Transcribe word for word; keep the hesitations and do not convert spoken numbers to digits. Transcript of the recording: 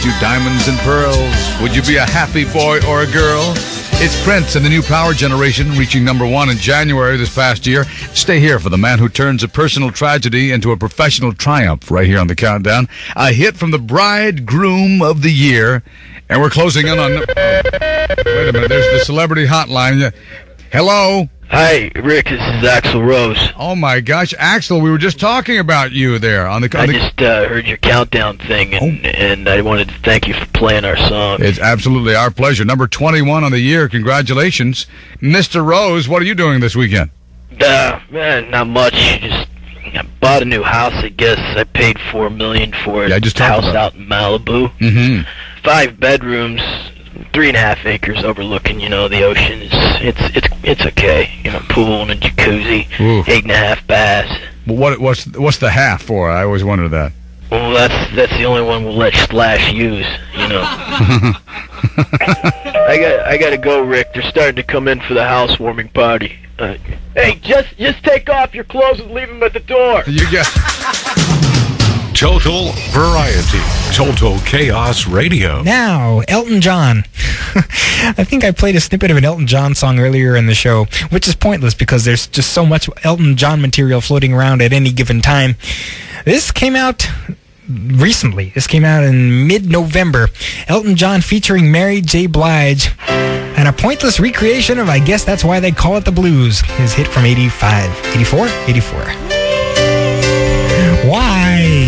you diamonds and pearls. Would you be a happy boy or a girl? It's Prince and the new Power Generation, reaching number one in January this past year. Stay here for the man who turns a personal tragedy into a professional triumph right here on the Countdown. A hit from the bridegroom of the year. And we're closing in on... Oh, wait a minute, there's the celebrity hotline. Hello? Hi, Rick, this is Axl Rose. Oh, my gosh. Axl, we were just talking about you there. on the. On I the... just uh, heard your countdown thing, and, oh. and I wanted to thank you for playing our song. It's absolutely our pleasure. Number twenty-one on the year. Congratulations. Mister Rose, what are you doing this weekend? Uh, man, not much. Just I bought a new house, I guess. I paid four million dollars for it. Yeah, I just a house about out in Malibu. Mm-hmm. Five bedrooms, three and a half acres overlooking, you know, the ocean. It's it's it's it's okay. You know, pool and a jacuzzi, Ooh. eight and a half baths. Well, what what's what's the half for? I always wondered that. Well, that's that's the only one we'll let Slash use. You know. I got I got to go, Rick. They're starting to come in for the housewarming party. Uh, hey, just just take off your clothes and leave them at the door. You got. Total variety. Total Chaos Radio. Now, Elton John. I think I played a snippet of an Elton John song earlier in the show, which is pointless because there's just so much Elton John material floating around at any given time. This came out recently. This came out in mid-November. Elton John featuring Mary J. Blige. And a pointless recreation of I Guess That's Why They Call It the Blues. His hit from eighty-five. eighty-four? eighty-four.